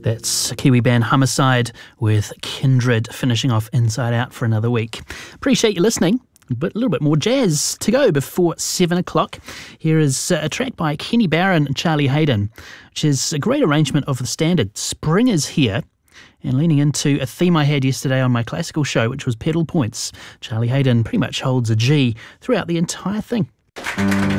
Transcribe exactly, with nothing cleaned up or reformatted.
That's Kiwi band Homicide with Kindred finishing off Inside Out for another week. Appreciate you listening. But a little bit more jazz to go before seven o'clock. Here is a track by Kenny Barron and Charlie Hayden, which is a great arrangement of the standard Spring Is Here, and leaning into a theme I had yesterday on my classical show, which was pedal points. Charlie Hayden pretty much holds a G throughout the entire thing.